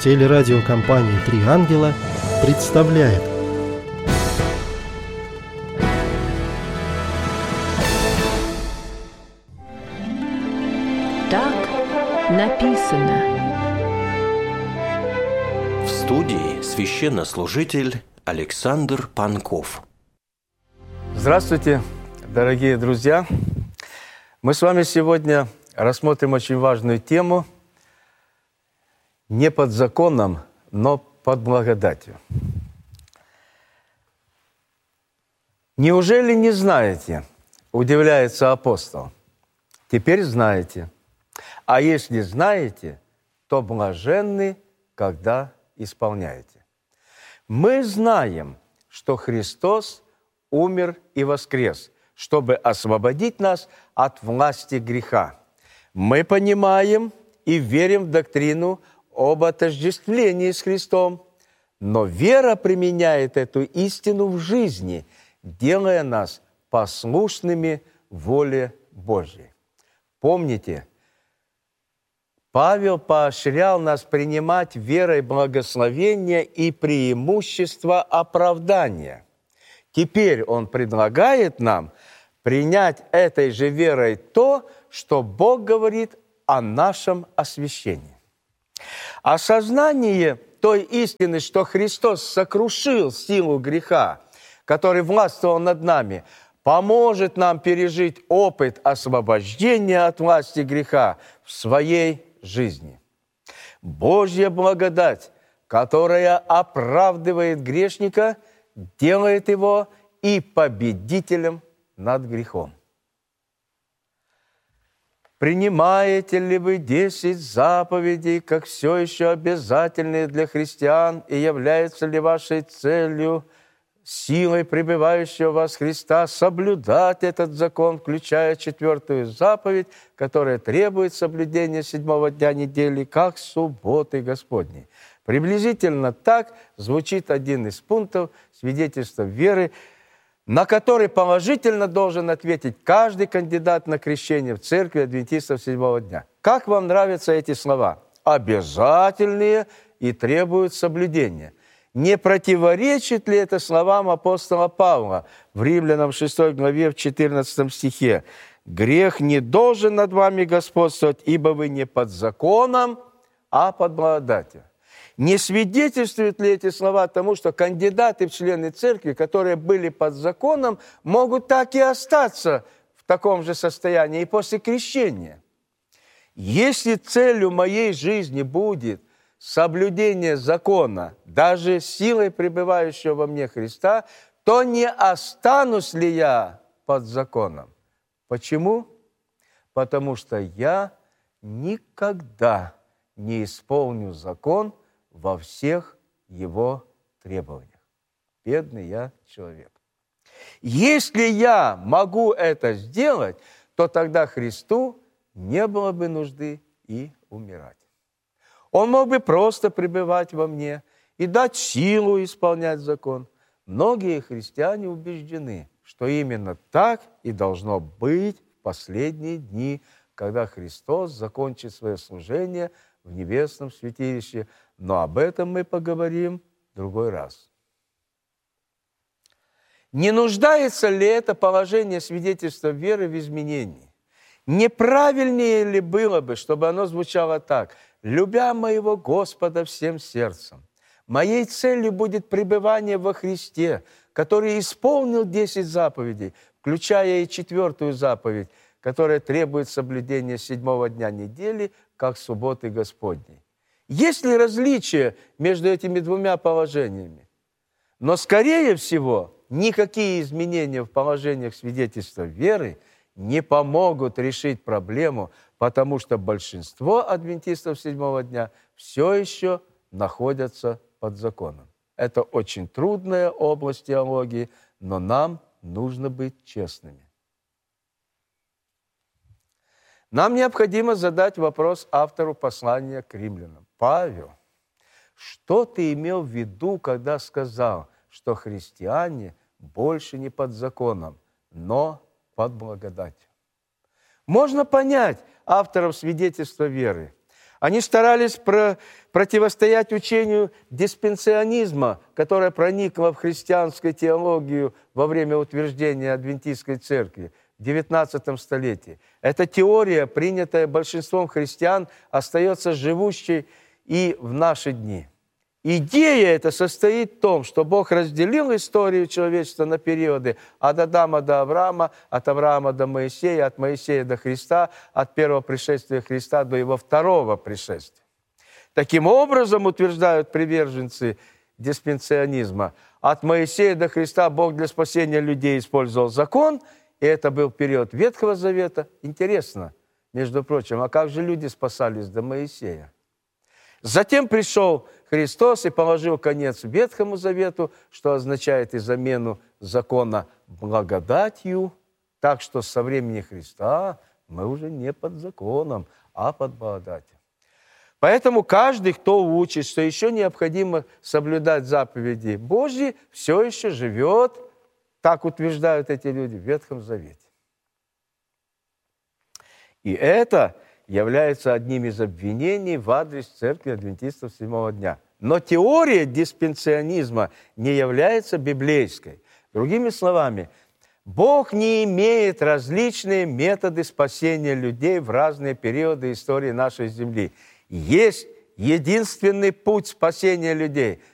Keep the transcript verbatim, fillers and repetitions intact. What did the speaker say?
Телерадиокомпания «Три ангела» представляет. Так написано. В студии священнослужитель Александр Панков. Здравствуйте, дорогие друзья! Мы с вами сегодня рассмотрим очень важную тему не под законом, но под благодатью. Неужели не знаете, удивляется апостол? Теперь знаете. А если знаете, то блаженны, когда исполняете. Мы знаем, что Христос умер и воскрес, чтобы освободить нас от власти греха. Мы понимаем и верим в доктрину об отождествлении с Христом, но вера применяет эту истину в жизни, делая нас послушными воле Божьей. Помните, Павел поощрял нас принимать верой благословение и преимущество оправдания. Теперь он предлагает нам принять этой же верой то, что Бог говорит о нашем освящении. Осознание той истины, что Христос сокрушил силу греха, который властвовал над нами, поможет нам пережить опыт освобождения от власти греха в своей жизни. Божья благодать, которая оправдывает грешника, делает его и победителем над грехом. Принимаете ли вы десять заповедей, как все еще обязательные для христиан, и является ли вашей целью, силой пребывающего в вас Христа, соблюдать этот закон, включая четвертую заповедь, которая требует соблюдения седьмого дня недели, как субботы Господней? Приблизительно так звучит один из пунктов свидетельства веры, на который положительно должен ответить каждый кандидат на крещение в церкви адвентистов седьмого дня. Как вам нравятся эти слова? Обязательные и требуют соблюдения. Не противоречит ли это словам апостола Павла в Римлянам шестой главе в четырнадцатом стихе? «Грех не должен над вами господствовать, ибо вы не под законом, а под благодатью». Не свидетельствуют ли эти слова тому, что кандидаты в члены церкви, которые были под законом, могут так и остаться в таком же состоянии и после крещения? Если целью моей жизни будет соблюдение закона, даже силой пребывающего во мне Христа, то не останусь ли я под законом? Почему? Потому что я никогда не исполню закон во всех его требованиях. Бедный я человек. Если я могу это сделать, то тогда Христу не было бы нужды и умирать. Он мог бы просто пребывать во мне и дать силу исполнять закон. Многие христиане убеждены, что именно так и должно быть в последние дни, когда Христос закончит свое служение в небесном святилище. Но об этом мы поговорим в другой раз. Не нуждается ли это положение свидетельства веры в изменении? Неправильнее ли было бы, чтобы оно звучало так: «Любя моего Господа всем сердцем, моей целью будет пребывание во Христе, который исполнил десять заповедей, включая и четвертую заповедь, которая требует соблюдения седьмого дня недели, как субботы Господней». Есть ли различие между этими двумя положениями? Но, скорее всего, никакие изменения в положениях свидетельства веры не помогут решить проблему, потому что большинство адвентистов седьмого дня все еще находятся под законом. Это очень трудная область теологии, но нам нужно быть честными. Нам необходимо задать вопрос автору послания к римлянам. Павел, что ты имел в виду, когда сказал, что христиане больше не под законом, но под благодатью? Можно понять авторов свидетельства веры. Они старались про, противостоять учению диспенсионизма, которое проникло в христианскую теологию во время утверждения Адвентистской церкви в девятнадцатом столетии. Эта теория, принятая большинством христиан, остается живущей и в наши дни. Идея эта состоит в том, что Бог разделил историю человечества на периоды от Адама до Авраама, от Авраама до Моисея, от Моисея до Христа, от первого пришествия Христа до его второго пришествия. Таким образом, утверждают приверженцы диспенсионизма, от Моисея до Христа Бог для спасения людей использовал закон, и это был период Ветхого Завета. Интересно, между прочим, а как же люди спасались до Моисея? Затем пришел Христос и положил конец Ветхому Завету, что означает и замену закона благодатью, так что со времени Христа мы уже не под законом, а под благодатью. Поэтому каждый, кто учит, что еще необходимо соблюдать заповеди Божьи, все еще живет, так утверждают эти люди, в Ветхом Завете. И это является одним из обвинений в адрес Церкви Адвентистов Седьмого дня. Но теория диспенсионизма не является библейской. Другими словами, Бог не имеет различные методы спасения людей в разные периоды истории нашей земли. Есть единственный путь спасения людей.